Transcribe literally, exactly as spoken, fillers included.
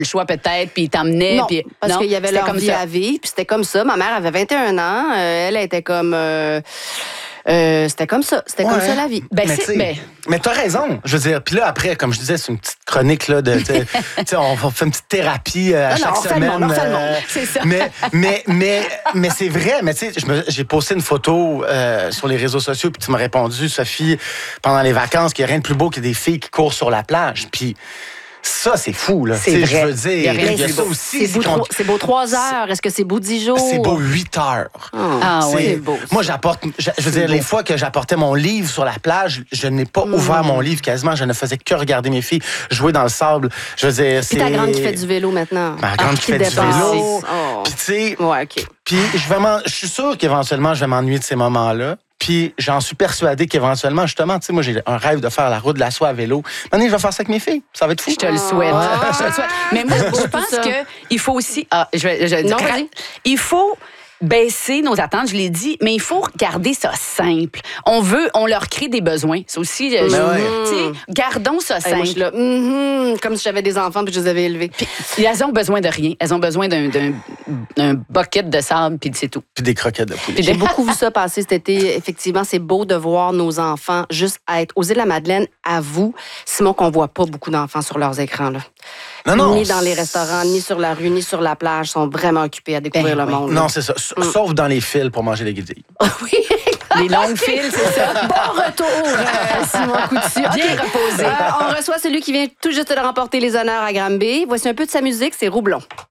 le choix peut-être, puis ils t'emmenaient. Non, puis, parce non, qu'il y avait c'était leur comme vie ça. à vivre, puis c'était comme ça. Ma mère avait vingt et un ans, euh, elle était comme... Euh, euh, c'était comme ça, c'était Ouais. comme ça la vie. Ben, mais c'est- t'sais, ben- mais t'as raison. Je veux dire, puis là, après, comme je disais, c'est une petite chronique, là, de, t'sais, t'sais, on fait une petite thérapie euh, à Non, chaque non, on refait le semaine. monde, on refait le monde. C'est ça. Mais, mais, mais, mais c'est vrai, mais tu sais, je me- j'ai posté une photo euh, sur les réseaux sociaux, puis tu m'as répondu, Sophie, pendant les vacances, qu'il n'y a rien de plus beau que des filles qui courent sur la plage. Puis ça, c'est fou, là. C'est Tu sais, vrai. Je veux dire, Il y a rien il y a de ça plus aussi. C'est beau, qu'on- trois- c'est beau trois heures. Est-ce que c'est beau dix jours? c'est beau huit heures. Ah C'est- oui. c'est beau, ça. Moi, j'apporte. Je, je veux dire, les fois que j'apportais mon livre sur la plage, je n'ai pas Mm. ouvert mon livre quasiment. Je ne faisais que regarder mes filles jouer dans le sable. Je veux dire, c'est. Puis ta grande qui fait du vélo maintenant. Ma grande Ah, qui fait te du dépasse. vélo. Oh. Puis, tu sais, Ouais, OK. puis je vais m'en- je suis sûr qu'éventuellement, je vais m'ennuyer de ces moments-là. Puis j'en suis persuadé qu'éventuellement, justement, tu sais, moi, j'ai un rêve de faire la route de la soie à vélo. Maintenant, je vais faire ça avec mes filles. Ça va être fou. Je te le souhaite. Ah. Je te le souhaite. Mais moi, je pense ça. qu'il faut aussi. Ah, je vais, je vais Non, dire- vas-y. il faut baisser nos attentes, je l'ai dit, mais il faut garder ça simple. On veut, on leur crée des besoins. C'est aussi, euh, Ben je- ouais. tu sais, gardons ça Hey, moi, je simple. suis là, mhm, comme si j'avais des enfants puis je les avais élevés. Puis, elles ont besoin de rien. Elles ont besoin d'un, d'un, d'un bucket de sable, puis c'est tout. Puis des croquettes de poulet. Puis J'ai des- beaucoup vu ça passer cet été. Effectivement, c'est beau de voir nos enfants juste être. Aux îles de la Madeleine, à vous, Simon, qu'on voit pas beaucoup d'enfants sur leurs écrans. Là. Non, non. Ni dans les restaurants, ni sur la rue, ni sur la plage. Ils sont vraiment occupés à découvrir Ben le oui. monde. Non, c'est ça. S- Sauf dans les fils pour manger les guédilles. Oui. Les longues files, c'est ça. Bon retour, euh, Simon Coutu. Bien OK. reposé. Euh, on reçoit celui qui vient tout juste de remporter les honneurs à Granby. Voici un peu de sa musique, c'est Roublon.